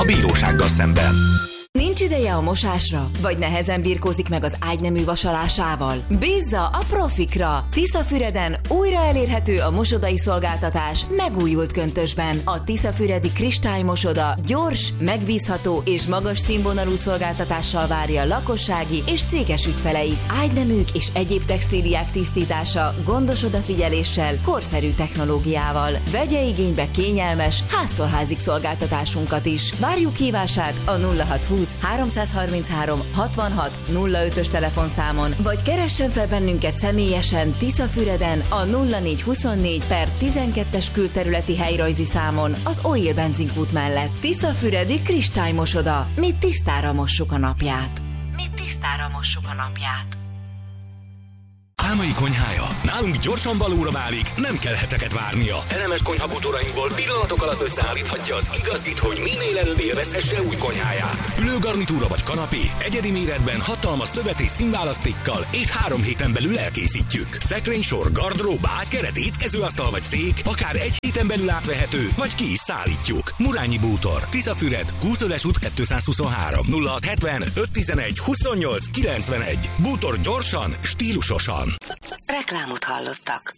a bírósággal szemben. Nincs ideje a mosásra? Vagy nehezen birkózik meg az ágynemű vasalásával? Bízza a profikra! Tiszafüreden újra elérhető a mosodai szolgáltatás megújult köntösben. A tiszafüredi kristálymosda gyors, megbízható és magas színvonalú szolgáltatással várja lakossági és céges ügyfeleit. Ágyneműk és egyéb textíliák tisztítása gondos odafigyeléssel, korszerű technológiával. Vegye igénybe kényelmes, háztól házig szolgáltatásunkat is. Várjuk hívását a 0620 333 66 05-ös telefonszámon, vagy keressen fel bennünket személyesen Tiszafüreden a 0424/12-es külterületi helyrajzi számon az Oil benzinkút mellett. Tiszafüredi kristálymosoda. Mi tisztára mossuk a napját. Mi tisztára mossuk a napját. Álmai konyhája nálunk gyorsan valóra válik, nem kell heteket várnia. Elemes konyhabútorainkból pillanatok alatt összeállíthatja az igazit, hogy minél előbb élvezhesse új konyháját. Ülőgarnitúra vagy kanapé egyedi méretben hatalmas szövet és színválasztékkal és 3 héten belül elkészítjük. Szekrénysor, gardrób, ágykeret, étkezőasztal vagy szék akár 1 héten belül átvehető, vagy ki is szállítjuk. Murányi Bútor, Tiszafüred, Kúszöles út 223 0670 511 28 91. Bútor gyorsan, stílusosan. Reklámot hallottak.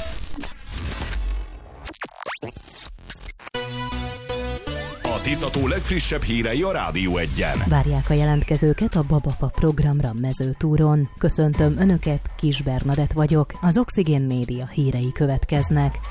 A Tiszató legfrissebb hírei a Rádió 1-en. Várják a jelentkezőket a Babafa programra Mezőtúron. Köszöntöm Önöket, Kis Bernadett vagyok, az Oxigén Média hírei következnek.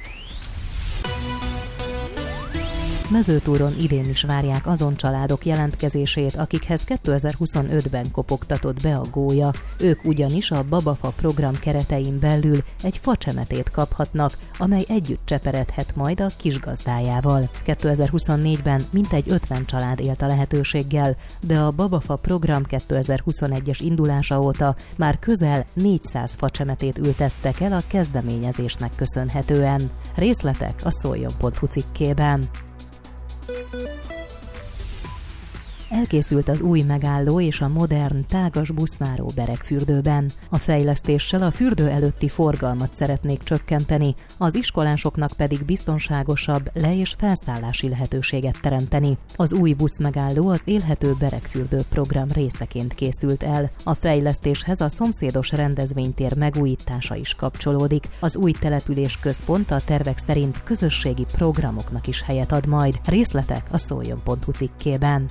Mezőtúron idén is várják azon családok jelentkezését, akikhez 2025-ben kopogtatott be a gólya. Ők ugyanis a Babafa program keretein belül egy facsemetét kaphatnak, amely együtt cseperedhet majd a kisgazdájával. 2024-ben mintegy 50 család élt a lehetőséggel, de a Babafa program 2021-es indulása óta már közel 400 facsemetét ültettek el a kezdeményezésnek köszönhetően. Részletek a szoljon.hu cikkében. Elkészült az új megálló és a modern, tágas buszváró Beregfürdőben. A fejlesztéssel a fürdő előtti forgalmat szeretnék csökkenteni, az iskolásoknak pedig biztonságosabb le- és felszállási lehetőséget teremteni. Az új buszmegálló az Élhető Beregfürdő program részeként készült el. A fejlesztéshez a szomszédos rendezvénytér megújítása is kapcsolódik. Az új település központ a tervek szerint közösségi programoknak is helyet ad majd. Részletek a szoljon.hu cikkében.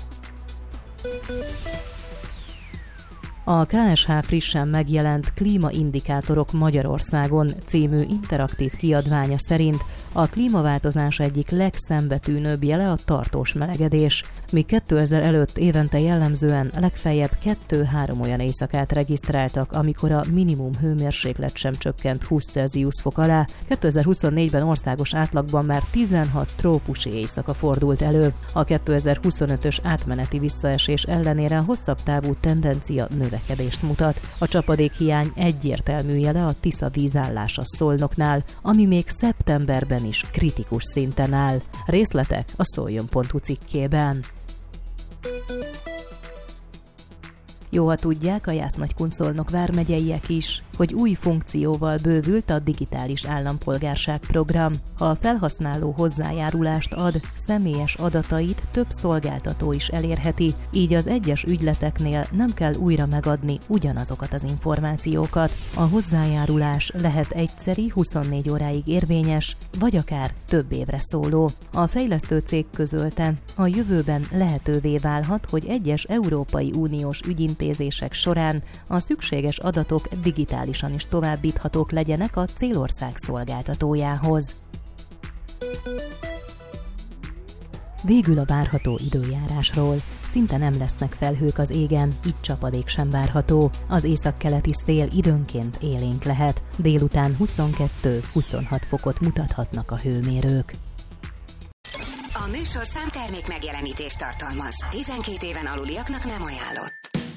A KSH frissen megjelent Klímaindikátorok Magyarországon című interaktív kiadványa szerint a klímaváltozás egyik legszembetűnőbb jele a tartós melegedés. Míg 2000 előtt évente jellemzően legfeljebb 2-3 olyan éjszakát regisztráltak, amikor a minimum hőmérséklet sem csökkent 20 Celsius fok alá, 2024-ben országos átlagban már 16 trópusi éjszaka fordult elő. A 2025-ös átmeneti visszaesés ellenére hosszabb távú tendencia növekedést mutat. A csapadékhiány egyértelmű jele a Tisza vízállása Szolnoknál, ami még szeptemberben is kritikus szinten áll. Részletek a szoljon.hu cikkében. Jó, ha tudják a Jász-Nagykun-Szolnok vármegyeiek is, hogy új funkcióval bővült a digitális állampolgárság program. Ha a felhasználó hozzájárulást ad, személyes adatait több szolgáltató is elérheti, így az egyes ügyleteknél nem kell újra megadni ugyanazokat az információkat. A hozzájárulás lehet egyszeri, 24 óráig érvényes, vagy akár több évre szóló. A fejlesztő cég közölte, a jövőben lehetővé válhat, hogy egyes Európai Uniós ügyintézések során a szükséges adatok digitálisan is továbbíthatók legyenek a célország szolgáltatójához. Végül a várható időjárásról. Szinte nem lesznek felhők az égen, így csapadék sem várható. Az északkeleti szél időnként élénk lehet. Délután 22-26 fokot mutathatnak a hőmérők. A műsorszám termék megjelenítést tartalmaz. 12 éven aluliaknak nem ajánlott.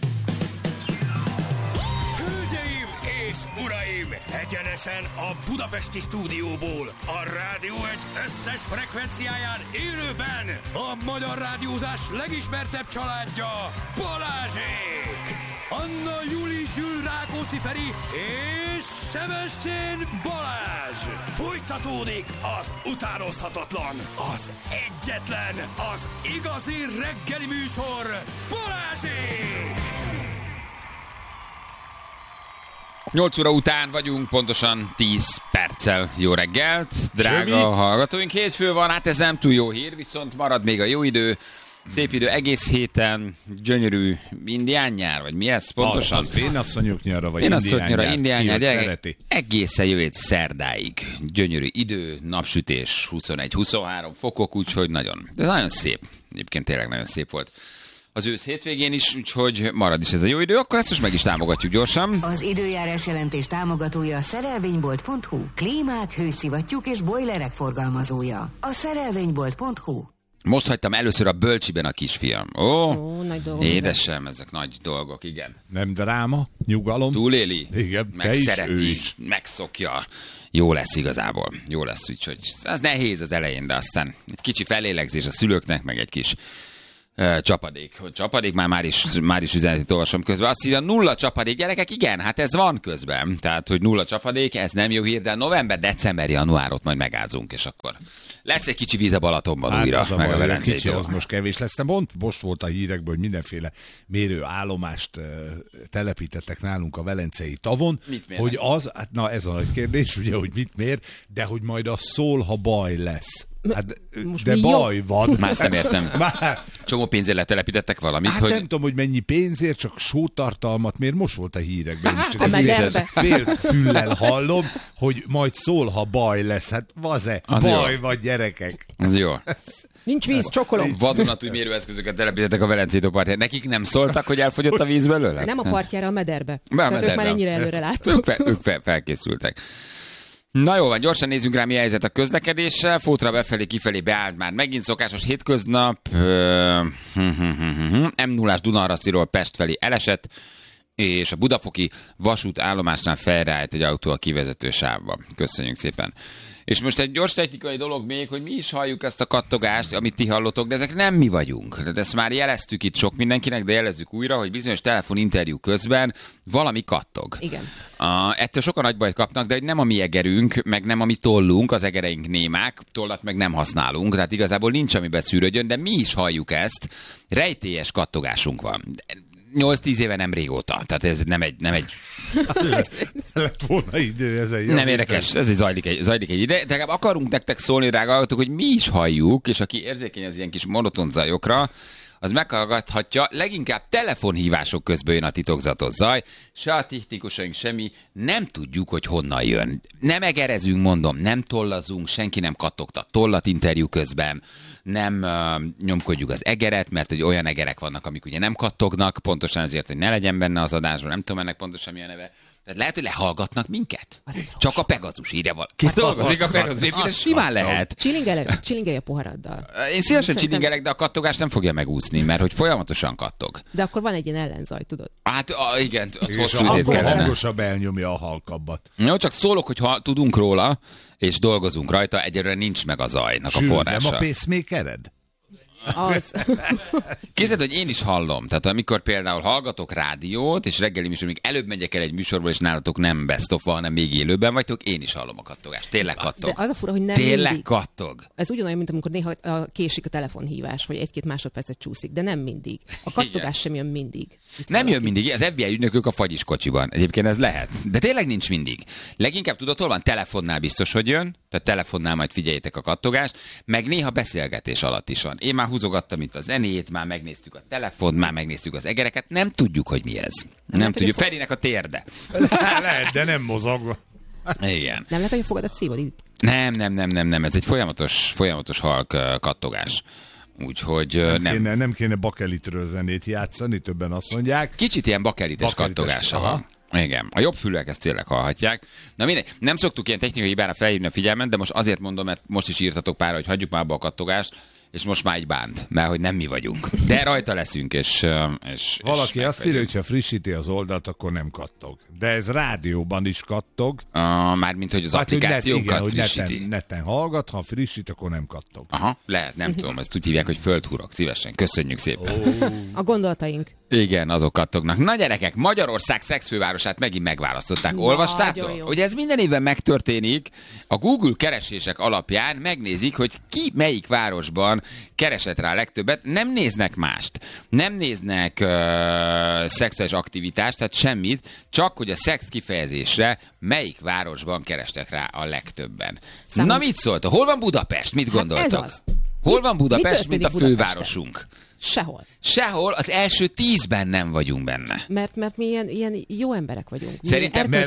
Uraim, egyenesen a budapesti stúdióból, a Rádió 1 összes frekvenciáján élőben a magyar rádiózás legismertebb családja, Balázsék! Anna Juli Zsül Rákóczi Feri és Sebestyén Balázs. Folytatódik az utánozhatatlan, az egyetlen, az igazi reggeli műsor, Balázsék! 8 óra után vagyunk, pontosan 10 perccel. Jó reggelt, drága hallgatóink. Hétfő van, hát ez nem túl jó hír, viszont marad még a jó idő. Szép idő egész héten, gyönyörű indián nyár, vagy mi ez pontosan? Az vénasszonyok nyara, vagy indián nyár, egészen jövő szerdáig. Gyönyörű idő, napsütés, 21-23 fokok, úgyhogy ez nagyon szép. Egyébként tényleg nagyon szép volt az ősz hétvégén is, úgyhogy marad is ez a jó idő, akkor ezt most meg is támogatjuk gyorsan. Az időjárás jelentés támogatója a szerelvénybolt.hu. Klímák, hőszivattyúk és bojlerek forgalmazója. A szerelvénybolt.hu. Most hagytam először a bölcsiben a kisfiam. Ó, nagy dolgok. Édesem, ezek nagy dolgok, igen. Nem dráma, nyugalom. Túléli, igen, megszereti, megszokja. Jó lesz igazából, jó lesz, úgyhogy ez nehéz az elején, de aztán egy kicsi felélegzés a szülőknek, meg egy kis csapadék, már is üzenetét olvasom közben. Azt írja, 0 csapadék, gyerekek, igen, hát ez van közben. Tehát, hogy 0 csapadék, ez nem jó hír, de november, december, januárot majd megázunk, és akkor lesz egy kicsi víz a Balatonban hát újra, meg a Velencei tó. Az most kevés lesz. Most volt a hírekből, hogy mindenféle mérőállomást telepítettek nálunk a Velencei tavon. Hogy az, hát na ez a nagy kérdés, ugye, hogy mit mér, de hogy majd az szól, ha baj lesz. Hát, de baj jó? Van. Már ezt nem értem. Csomó pénzért letelepítettek valamit. Hát hogy... nem tudom, hogy mennyi pénzért, csak sótartalmat, miért most volt a hírekben. Hát, csak fél füllel hallom, hogy majd szól, ha baj lesz. Hát vaze, baj van, gyerekek. Az jó. Nincs víz, csokolom. Vadonatúj mérőeszközöket telepítettek a Velencei tó partján. Nekik nem szóltak, hogy elfogyott a víz belőle? Nem a partjára, a mederbe. Tehát ők már ennyire előre láttak. Ők felkészültek. Na jó van, gyorsan nézzünk rá, mi a helyzet a közlekedéssel. Fótra befelé, kifelé beállt már megint szokásos hétköznap. M0-ás Dunaharasztiról Pest felé elesett, és a budafoki vasútállomásnál felreállt egy autó a kivezető sávba. Köszönjük szépen. És most egy gyors technikai dolog még, hogy mi is halljuk ezt a kattogást, amit ti hallotok, de ezek nem mi vagyunk. De ezt már jeleztük itt sok mindenkinek, de jelezzük újra, hogy bizonyos telefoninterjú közben valami kattog. Igen. Ettől sokan nagy bajt kapnak, de nem a mi egerünk, meg nem a mi tollunk, az egereink némák, tollat meg nem használunk, tehát igazából nincs, ami beszűrődjön, de mi is halljuk ezt, rejtélyes kattogásunk van. 8-10 éve nem régóta, tehát ez nem egy... Lett volna idő ezen. Nem érdekes, ez zajlik egy ide, de akarunk nektek szólni, drága hallgatók, hogy mi is halljuk, és aki érzékeny az ilyen kis monoton zajokra, az meghallgathatja, leginkább telefonhívások közben jön a titokzatos zaj, se a technikusaink semmi, nem tudjuk, hogy honnan jön. Nem egerezünk, mondom, nem tollazunk, senki nem kattogta tollat interjú közben, nem nyomkodjuk az egeret, mert hogy olyan egerek vannak, amik ugye nem kattognak, pontosan ezért, hogy ne legyen benne az adásban, nem tudom ennek pontosan milyen neve. Tehát lehet, hogy lehallgatnak minket? Csak a Pegazus írja valaki. Ki dolgozik a Pegazus? Ez simán lehet. Csilingelj a poharaddal. Én szívesen csilingelek, de a kattogás nem fogja megúszni, mert hogy folyamatosan kattog. De akkor van egy ilyen ellenzaj, tudod? Hát igen, az és hosszú időt kellene. Hangosabb elnyomja a halkabbat. Jó, csak szólok, hogy ha tudunk róla, és dolgozunk rajta, egyelőre nincs meg a zajnak a forrása. Nem a pacemakered? Az. Képzeld, hogy én is hallom. Tehát amikor például hallgatok rádiót, és reggeli műsor, még előbb megyek el egy műsorból, és nálatok nem best of, hanem még élőben vagytok, én is hallom a kattogást. Tényleg kattog. De az a fura, hogy nem tényleg mindig. Kattog. Ez ugyanolyan, mint amikor néha késik a telefonhívás, vagy 1-2 másodpercet csúszik, de nem mindig. A kattogás sem jön mindig. Nem jön mindig, az FBI ügynökök a fagyis kocsiban. Egyébként ez lehet. De tényleg nincs mindig. Leginkább tudod, hol van? Telefonnál biztos, hogy jön. Tehát telefonnál majd figyeljétek a kattogást, meg néha beszélgetés alatt is van. Én már húzogattam itt a zenét, már megnéztük a telefont, már megnéztük az egereket, nem tudjuk, hogy mi ez. Nem tudjuk. Ferinek a térde. Lehet, de nem mozog. Igen. Nem lehet, hogy a fogadat szívod itt? Nem. Ez egy folyamatos halk kattogás. Úgyhogy nem kéne bakelitről zenét játszani, többen azt mondják. Kicsit ilyen bakelites kattogása van. Igen, a jobb fülek ezt tényleg hallhatják. Na mindegy, nem szoktuk ilyen technikai hibára felhívni a figyelmet, de most azért mondom, mert most is írtatok pár, hogy hagyjuk már abba a kattogást, és most már egy bánt, mert hogy nem mi vagyunk. De rajta leszünk, és valaki azt írja, hogy ha frissíti az oldalt, akkor nem kattog. De ez rádióban is kattog. Mármint, hogy az applikációkat frissíti. Hogy neten hallgat, ha frissít, akkor nem kattog. Aha, lehet, nem tudom, ezt úgy hívják, hogy földhurok. Szívesen, köszönjük szépen. A gondolataink. Igen, azok kattognak. Na gyerekek, Magyarország szexfővárosát megint megválasztották. Olvastátok? Hogy ez minden évben megtörténik, a Google keresések alapján megnézik, hogy ki melyik városban keresett rá legtöbbet. Nem néznek mást. Nem néznek szexuális aktivitást, tehát semmit, csak hogy a szex kifejezésre melyik városban kerestek rá a legtöbben. Na mit szólt? Hol van Budapest? Mit gondoltak? Ez az. Hol van Budapest, mint a fővárosunk? Sehol. Az első 10-ben nem vagyunk benne. Mert mi ilyen jó emberek vagyunk. Szerintem, mert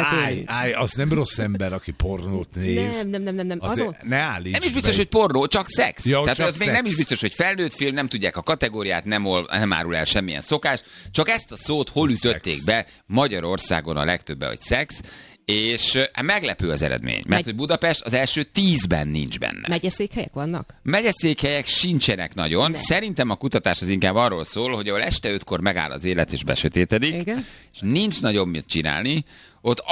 az nem rossz ember, aki pornót néz. Nem. Ne állíts nem is biztos, hogy pornó, csak szex. Ja, tehát csak az még nem is biztos, hogy felnőtt film, nem tudják a kategóriát, nem árul el semmilyen szokás. Csak ezt a szót hol ütötték be Magyarországon a legtöbben, hogy szex. És meglepő az eredmény, mert hogy Budapest az első 10-ben nincs benne. Megyeszékhelyek vannak? Megyeszékhelyek sincsenek nagyon. Ne. Szerintem a kutatás az inkább arról szól, hogy ahol este 5-kor megáll az élet és besötétedik, igen, és nincs nagyon mit csinálni, ott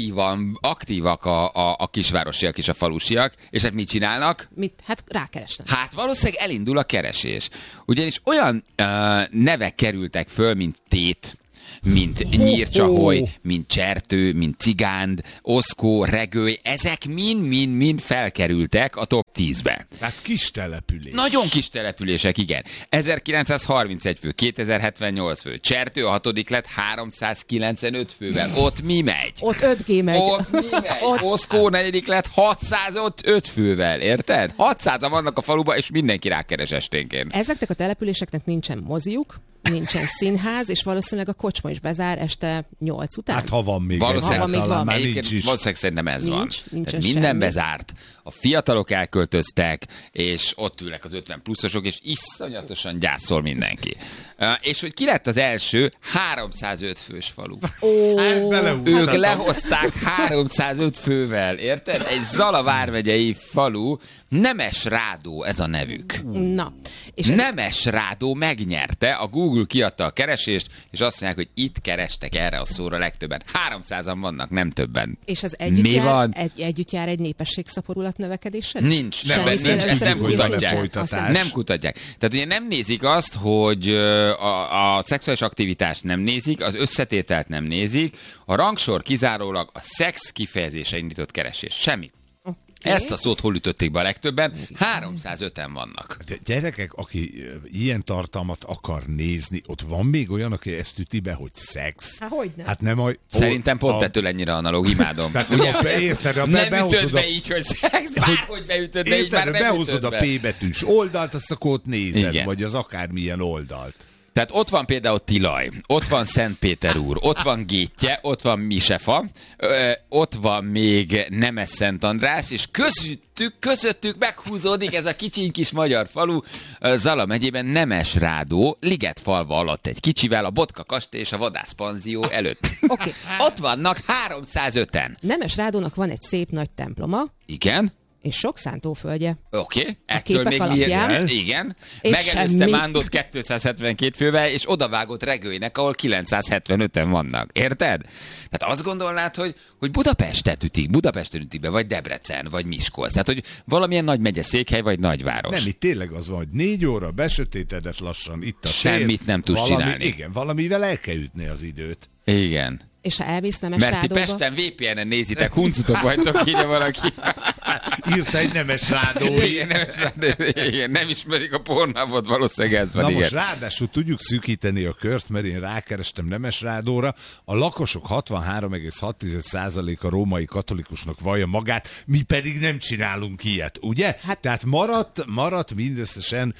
aktívak a kisvárosiak és a falusiak, és hát mit csinálnak? Hát rákeresnek. Hát valószínűleg elindul a keresés. Ugyanis olyan nevek kerültek föl, mint Tét, mint Nyírcsaholy, mint Csertő, mint Cigánd, Oszkó, Regőly, ezek mind felkerültek a top 10-be. Tehát kis település. Nagyon kis települések, igen. 1931 fő, 2078 fő. Csertő a 6. lett 395 fővel. Ott mi megy? Ott 5G megy. Ott mi megy? Oszkó 4. lett 605 fővel, érted? 600-an vannak a faluban, és mindenki rákeres esténként. Ezeknek a településeknek nincsen moziuk, nincsen színház, és valószínűleg a kocsma is bezár este 8 után. Hát ha van még. Valószínűleg már nincs is. Valószínűleg szerintem ez van. Nincsen minden semmi. bezárt. A fiatalok elköltöztek, és ott ülnek az 50 pluszosok, és iszonyatosan gyászol mindenki. És hogy ki lett az első? 305 fős falu. Ők lehozták 305 fővel, érted? Egy Zala vármegyei falu, Nemesrádó ez a nevük. Na. És Nemesrádó megnyerte, a Google kiadta a keresést, és azt mondják, hogy itt kerestek erre a szóra legtöbben. 300-an vannak, nem többen. És az együtt jár egy népességszaporulat növekedéssel? Nincs, ezt nem kutatják. Nem kutatják. Tehát ugye nem nézik azt, hogy a szexuális aktivitást nem nézik, az összetételt nem nézik, a rangsor kizárólag a szex kifejezése indított keresés. Semmi. Ezt a szót hol ütötték be a legtöbben? 305-en vannak. De gyerekek, aki ilyen tartalmat akar nézni, ott van még olyan, aki ezt üti be, hogy szex? Hát nem. Szerintem pont ettől ennyire analóg, imádom. Érted, nem ütöd be így, hogy szex, bárhogy beütöd be, így már nem behozod a P betűs oldalt, azt akkor ott nézed, igen, vagy az akármilyen oldalt. Tehát ott van például Tilaj, ott van Szentpéter úr, ott van Gétje, ott van Misefa, ott van még Nemes Szent András, és közöttük meghúzódik ez a kicsiny kis magyar falu, Zala megyében Nemesrádó, Ligetfalva alatt egy kicsivel, a Botka kastély és a vadászpanzió előtt. Okay. Ott vannak 305-en. Nemesrádónak van egy szép nagy temploma. Igen. És sok szántóföldje. Oké, ettől még ilyen, igen. Megelőzte Mándot 272 fővel, és odavágott Regőinek, ahol 975-en vannak. Érted? Tehát azt gondolnád, hogy Budapesten ütik be, vagy Debrecen, vagy Miskolc. Tehát, hogy valamilyen nagy megyeszékhely, vagy nagyváros. Nem, itt tényleg az van, hogy 4 óra besötétedett lassan itt a semmit nem tudsz csinálni. Igen, valamivel el kell ütni az időt. Igen. És ha elmész Nemesrádóba... Mert ti Pesten VPN-en nézitek, huncutok vagytok, írja valaki. Írta egy Nemesrádó. Igen, nem ismerik a Pornhubot, valószínűleg ez van. Na most ráadásul tudjuk szűkíteni a kört, mert én rákerestem Nemesrádóra. A lakosok 63,6%-a római katolikusnak vallja magát, mi pedig nem csinálunk ilyet, ugye? Hát, tehát maradt mindösszesen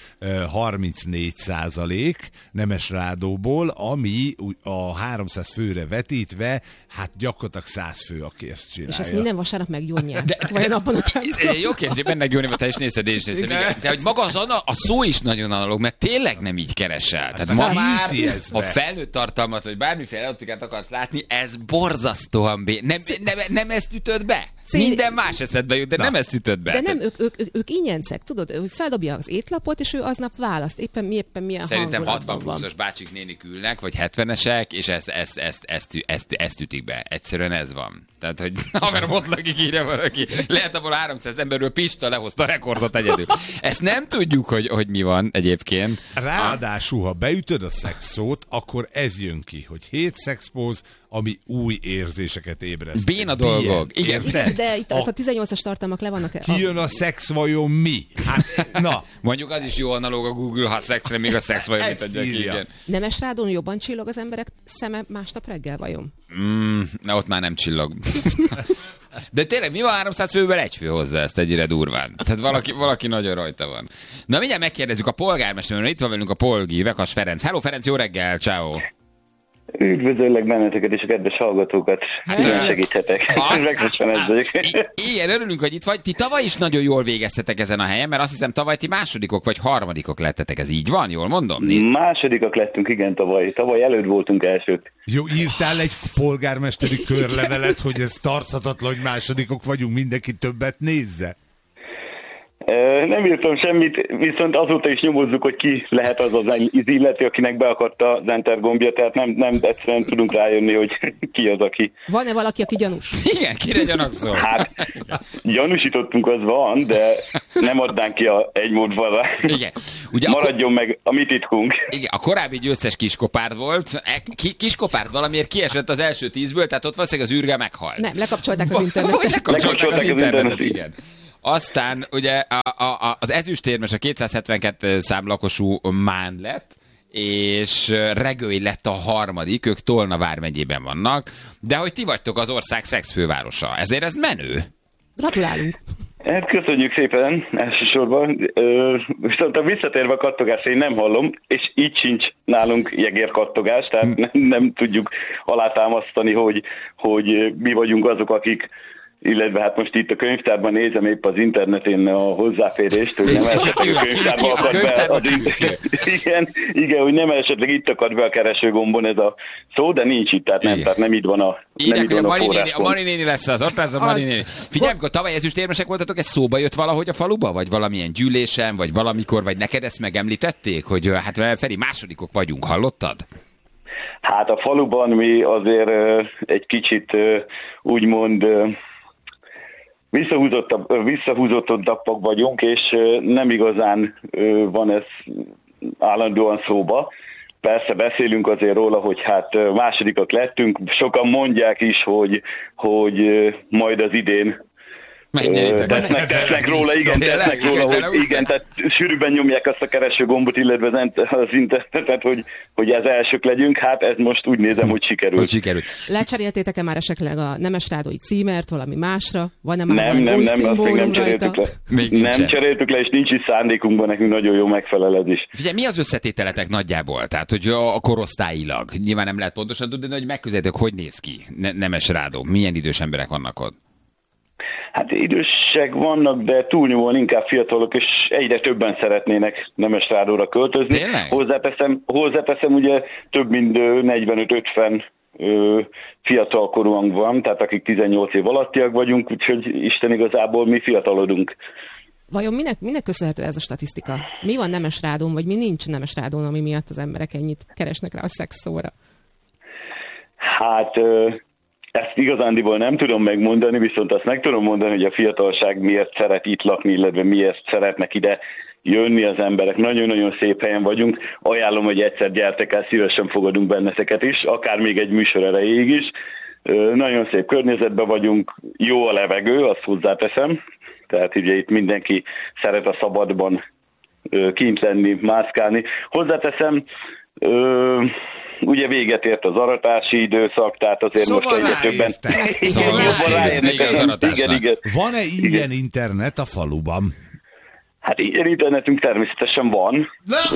34% Nemesrádóból, ami a 300 főre vetítve, hát gyakorlatilag 100 fő, aki ezt csinálja. És ezt minden vasárnap meggyónják. Vajon abban a templomban? Jó kérdés, benne gyóni, te is nézted, én is néztem. De hogy maga a szó is nagyon analóg, mert tényleg nem így keresel. Tehát ma már, ha felnőtt tartalmat, vagy bármiféle erotikát akarsz látni, ez borzasztóan nem ezt ütöd be? Minden más eszedbe jut, de nem ezt ütött be. De nem, ők ingyencek, tudod, ő feldobja az étlapot, és ő aznap választ, éppen milyen szerintem 60 van. pluszos bácsik nénik ülnek, vagy 70-esek, és ezt ütik be. Egyszerűen ez van. Tehát, hogy haverom ott lakik, írja valaki. Lehet abból 300 emberről Pista lehozta a rekordot egyedül. Ezt nem tudjuk, hogy mi van egyébként. Ráadásul, ha beütöd a szex szót, akkor ez jön ki, hogy 7 szexpóz, ami új érzéseket ébreszt. Béna dolgok. Igen. De itt a 18-as tartalmak le vannak. Kijön a szex vajon mi? Hát, na. Mondjuk az is jó analóg a Google, ha szexre még a szex vajon mit adja ki. Igen. Nemes Rádon jobban csillog az emberek szeme másnap reggel vajon? Na ott már nem csillog. De tényleg mi van 300 főből egy fő hozzá ezt egyre durván? Tehát valaki nagyon rajta van. Na mindjárt megkérdezzük a polgármesterről, itt van velünk a Polgi, Vekas Ferenc. Hello Ferenc, jó reggel, ciao. Üdvözöllek benneteket és a kedves hallgatókat. Nagyon segíthetek. Igen, örülünk, hogy itt vagy. Ti tavaly is nagyon jól végeztetek ezen a helyen, mert azt hiszem tavaly ti másodikok vagy harmadikok lettetek. Ez így van? Jól mondom? Másodikak lettünk, igen, tavaly. Tavaly előtt voltunk elsők. Jó, írtál egy polgármesteri körlevelet, hogy ez tarthatatlan, hogy másodikok vagyunk, mindenki többet nézze? Nem írtam semmit, viszont azóta is nyomozzuk, hogy ki lehet az illető, akinek beakadt az enter gombja, tehát nem egyszerűen tudunk rájönni, hogy ki az, aki... Van-e valaki, aki gyanús? Igen, kire gyanakszol? Hát, gyanúsítottunk, az van, de nem adnánk ki egy módban rá. Igen. Ugye maradjon meg a mi titkunk. Igen, a korábbi győztes Kiskopárd volt. Kiskopárd valamiért kiesett az első 10-ből, tehát ott valószínűleg az űrge meghalt. Nem, lekapcsolták az internetet. Lekapcsolták az internetet, igen. Aztán ugye az ezüstérmes a 272 számlakosú Mán lett, és Regői lett a harmadik, ők Tolna vármegyében vannak, de hogy ti vagytok az ország szexfővárosa, ezért ez menő. Gratulálunk! Köszönjük szépen elsősorban, viszont a visszatérve a kattogást én nem hallom, és így sincs nálunk jegérkattogás, tehát nem tudjuk alátámasztani, hogy mi vagyunk azok, akik, illetve hát most itt a könyvtárban nézem épp az interneten a hozzáférést, hogy nem esetleg a könyvtárban akad be igen, hogy nem esetleg itt akad be a keresőgombon ez a szó, de nincs itt, tehát nem itt van a forráspont. A Mari néni lesz az, ott lesz a Mari néni. Figyelj, amikor tavaly ezüstérmesek voltatok, ez szóba jött valahogy a faluba, vagy valamilyen gyűlésen, vagy valamikor, vagy neked ezt megemlítették, hogy hát Feri, másodikok vagyunk, hallottad? Hát a faluban mi azért egy kicsit úgymond visszahúzottabbak vagyunk, és nem igazán van ez állandóan szóba. Persze beszélünk azért róla, hogy hát másodikak lettünk, sokan mondják is, hogy majd az idén tesznek róla, hogy igen, tehát sűrűbben nyomják azt a keresőgombot, illetve az internetet, hogy ez elsők legyünk, hát ez most úgy nézem, hogy sikerült. Lecseréltétek-e már esetleg a Nemes Rádói címert valami másra? Van-e már nem, azt még nem cseréltük le. Nem cseréltük le, és nincs is szándékunkban, nekünk nagyon jó megfelelés. Figyelj, mi az összetételetek nagyjából? Tehát, hogy a korosztályilag, nyilván nem lehet pontosan tudni, de hogy megközelítek, hogy néz ki Nemes Rádó? Milyen idős emberek vannak ott? Hát idősek vannak, de túlnyomóan inkább fiatalok, és egyre többen szeretnének Nemes Rádóra költözni. Hozzáteszem, ugye több mint 45-50 fiatalkorúan van, tehát akik 18 év alattiak vagyunk, úgyhogy Isten igazából mi fiatalodunk. Vajon minek köszönhető ez a statisztika? Mi van Nemes Rádón, vagy mi nincs Nemes Rádón, ami miatt az emberek ennyit keresnek rá a szex szóra? Hát... Ezt igazándiból nem tudom megmondani, viszont azt meg tudom mondani, hogy a fiatalság miért szeret itt lakni, illetve miért szeretnek ide jönni az emberek. Nagyon-nagyon szép helyen vagyunk. Ajánlom, hogy egyszer gyertek el, szívesen fogadunk benneteket is, akár még egy műsor erejéig is. Nagyon szép környezetben vagyunk, jó a levegő, azt hozzáteszem. Tehát ugye itt mindenki szeret a szabadban kint lenni, mászkálni. Hozzáteszem, ugye véget ért az aratási időszak, tehát azért szóval most egyre többen jobban ráérnek az aratásnak. Igen. Van-e ilyen internet a faluban? Hát ilyen internetünk természetesen van.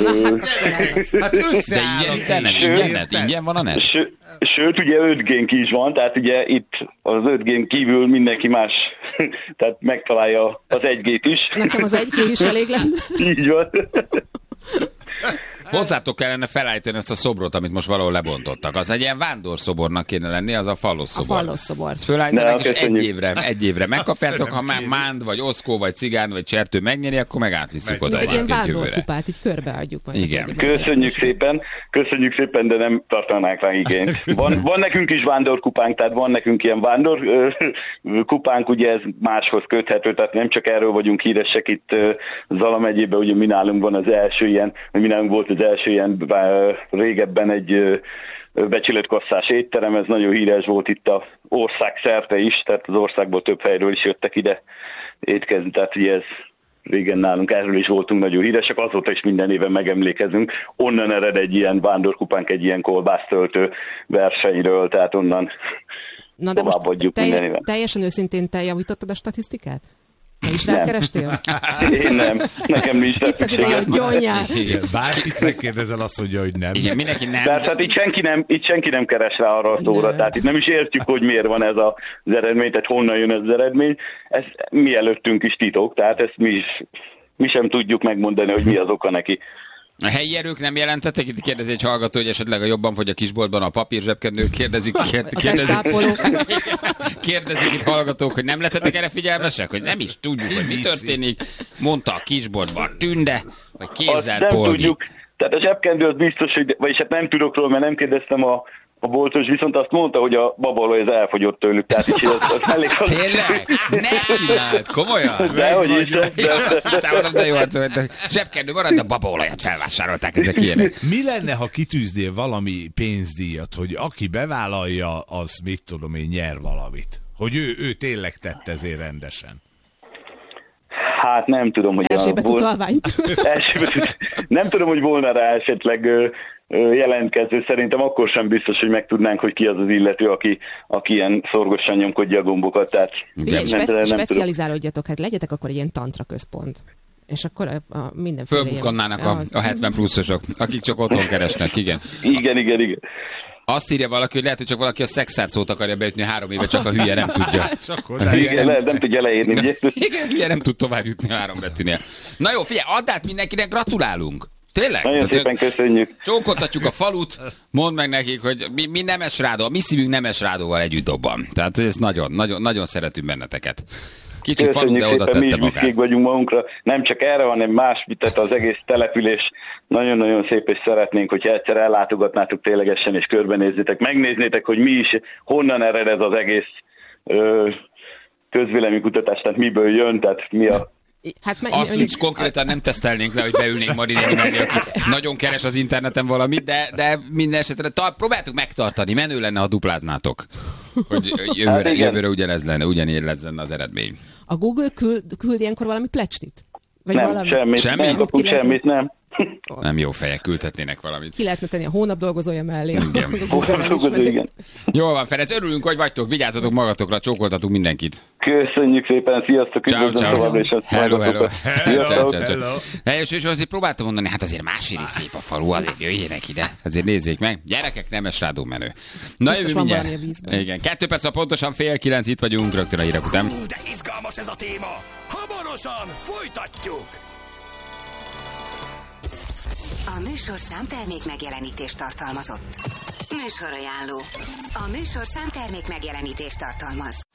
Hát ingyen van a net? Sőt, ugye 5G-nk is van, tehát ugye itt az 5G-n kívül mindenki más, tehát megtalálja az 1G-t is. Nekem az 1G is elég lenne. Így van. Hozzátok kellene felállítani ezt a szobrot, amit most valahol lebontottak. Az egy ilyen vándorszobornak kéne lenni, az a fallosszobor. A fallosszobor. Ezt fölállítanak, és egy évre megkapjátok, ha már Mánd, vagy Oszkó, vagy Cigán, vagy Csertő megnyeri, akkor meg átvisszük oda. Egy ilyen vándorkupát, így körbeadjuk majd. Igen. Köszönjük szépen, de nem tartanánk rá igényt. Van nekünk is vándorkupánk, tehát van nekünk ilyen vándorkupánk, ugye ez máshoz köthető, tehát nem csak erről vagyunk híresek itt Zala megyében, ugye mi nálunk van az első ilyen, mi nálunk volt az első ilyen régebben egy becsületkasszás étterem, ez nagyon híres volt itt a ország szerte is, tehát az országból több helyről is jöttek ide étkezni, tehát ugye ez régen nálunk erről is voltunk nagyon híresek, azóta is minden éven megemlékezünk. Onnan ered egy ilyen vándorkupánk, egy ilyen kolbásztöltő versenyről, tehát onnan továbbadjuk minden éven. Teljesen őszintén te javítottad a statisztikát? Te is rákerestél? Én nem. Nekem nincs rá szükségem. Bárkit megkérdezel, azt mondja, hogy nem. Igen, mindenki nem. Tehát hát itt senki nem keres rá arra a szóra, tehát itt nem is értjük, hogy miért van ez az eredmény, tehát honnan jön ez az eredmény. Ez mi előttünk is titok, tehát ezt mi sem tudjuk megmondani, hogy mi az oka neki. A helyi erők nem jelentettek? Itt kérdezi egy hallgató, hogy esetleg a jobban fogy a kisboltban a papír zsebkendő. Kérdezik itt hallgatók, hogy nem lettetek erre figyelmesek? Hogy nem is tudjuk, hogy mi történik. Mondta a kisboltban Tünde, vagy képzelt nem Polgi. tudjuk. Tehát a zsebkendő az biztos, hogy, vagyis hát nem tudok róla, mert nem kérdeztem a boltos, viszont azt mondta, hogy a babaolaj az elfogyott tőlük, tehát így az elég... Tényleg? Ne csináld! Komolyan? Dehogy is. De jó arcú, zsebkendő marad, a babaolajat felvásárolták, ezek ilyenek. Mi lenne, ha kitűznél valami pénzdíjat, hogy aki bevállalja, az mit tudom én, nyer valamit? Hogy ő tényleg tette ezért rendesen. Hát nem tudom, hogy... Nem tudom, hogy volna rá esetleg jelentkező. Szerintem akkor sem biztos, hogy megtudnánk, hogy ki az az illető, aki ilyen szorgosan nyomkodja a gombokat. Tehát specializálódjatok, hát legyetek akkor egy ilyen tantra központ. És akkor a mindenféle... Fölbukkannának a 70 pluszosok, akik csak otthon keresnek, igen. Igen. Azt írja valaki, hogy lehet, hogy csak valaki a szexárt szót akarja beütni 3 éve, csak a hülye nem tudja. Nem tudja leírni. Igen, hülye nem tud tovább jutni 3 betűnél. Na jó, figyelj, add át mindenkinek, gratulálunk! Tényleg? Nagyon szépen köszönjük. Csókoltatjuk a falut, mondd meg nekik, hogy mi Nemesrádó, a mi szívünk Nemesrádóval együtt dobban. Tehát ez nagyon szeretünk benneteket. Kicsi falu, de oda tette magát. Mi is büszkék vagyunk magunkra, nem csak erre, hanem más, tehát az egész település nagyon-nagyon szép, és szeretnénk, hogyha egyszer ellátogatnátok ténylegesen, és körbenézzétek, megnéznétek, hogy mi is, honnan ered ez az egész közvéleménykutatás, tehát miből jön, tehát mi a... Azt úgy konkrétan nem tesztelnénk le, hogy beülnénk Marinéni mellé, aki nagyon keres az interneten valamit, de minden esetre próbáltuk megtartani, menő lenne, ha dupláznátok. Hogy jövőre ugyanígy lenne az eredmény. A Google küld ilyenkor valami plecsnit? Vagy nem, valami? Semmit nem. Nem jó fejek, küldhetnének valamit. Ki lehetne tenni a hónap dolgozója mellé. Igen. Jól van, Ferenc, örülünk, hogy vagytok, vigyázzatok magatokra, csókoltatunk mindenkit. Köszönjük szépen, sziasztok, üdvözlöm továbbra is. Hello. És azért próbáltam mondani, hát azért máséri szép a falu, azért jöjjenek ide, azért nézzék meg. Gyerekek, Nemesrádó menő. Na jövő mindjárt. Igen, 2 perc, pontosan 8:30 itt vagyunk, rögtön a hírek után. De izgalmas ez a téma. Hamarosan folytatjuk. A műsor számtermék megjelenítést tartalmazott. Műsorajánló. A műsor számtermék megjelenítést tartalmaz.